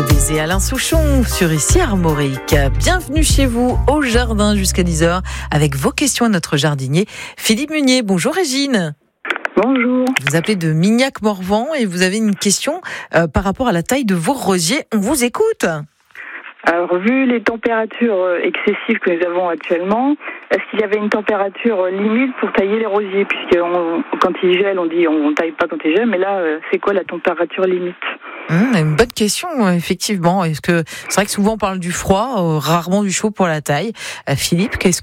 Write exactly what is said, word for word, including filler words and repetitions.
Baiser Alain Souchon sur Ici Armorique. Bienvenue chez vous au jardin jusqu'à dix heures avec vos questions à notre jardinier Philippe Munier. Bonjour Régine. Bonjour. Vous appelez de Mignac-Morvan et vous avez une question euh, par rapport à la taille de vos rosiers. On vous écoute. Alors, vu les températures excessives que nous avons actuellement, est-ce qu'il y avait une température limite pour tailler les rosiers? Puisque on, quand il gèle, on dit on ne taille pas quand il gèle, mais là, c'est quoi la température limite? Mmh, une bonne question, effectivement. Est-ce que c'est vrai que souvent on parle du froid, euh, rarement du chaud pour la taille. Euh, Philippe, qu'est-ce